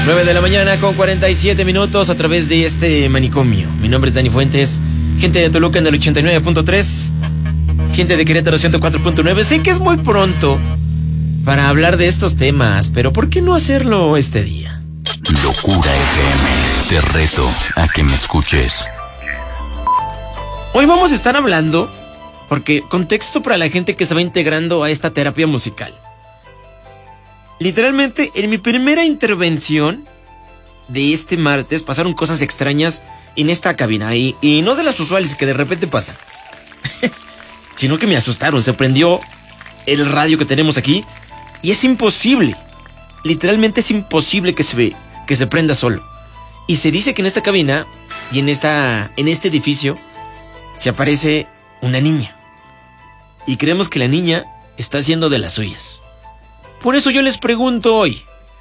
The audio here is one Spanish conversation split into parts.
9 de la mañana con 47 minutos a través de este manicomio. Mi nombre es Dani Fuentes, gente de Toluca en el 89.3, gente de Querétaro 104.9. Sé que es muy pronto para hablar de estos temas, pero ¿por qué no hacerlo este día? Locura FM, te reto a que me escuches. Hoy vamos a estar hablando, porque contexto para la gente que se va integrando a esta terapia musical. Literalmente, en mi primera intervención de este martes pasaron cosas extrañas en esta cabina. Y no de las usuales que de repente pasan, sino que me asustaron. Se prendió el radio que tenemos aquí y es imposible. Literalmente es imposible que se prenda solo. Y se dice que en esta cabina y en este edificio se aparece una niña. Y creemos que la niña está haciendo de las suyas. Por eso yo les pregunto hoy,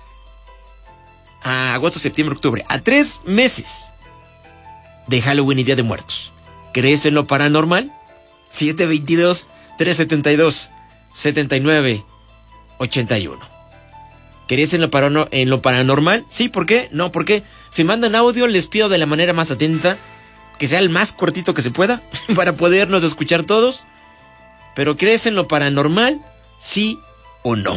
a agosto, septiembre, octubre, a 3 meses de Halloween y Día de Muertos, ¿crees en lo paranormal? 722-372-7981. ¿Crees en lo paranormal? Sí, ¿por qué? No, ¿por qué? Si mandan audio, les pido de la manera más atenta, que sea el más cortito que se pueda, para podernos escuchar todos. ¿Pero crees en lo paranormal? ¿Sí o no?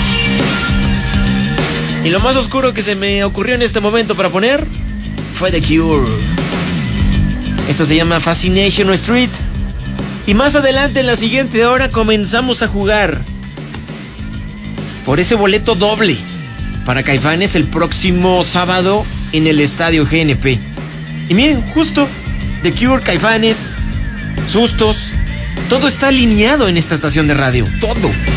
Y lo más oscuro que se me ocurrió en este momento para poner fue The Cure. Esto se llama Fascination Street. Y más adelante, en la siguiente hora, comenzamos a jugar por ese boleto doble para Caifanes el próximo sábado en el Estadio GNP. Y miren, justo The Cure, Caifanes, sustos, todo está alineado en esta estación de radio. Todo.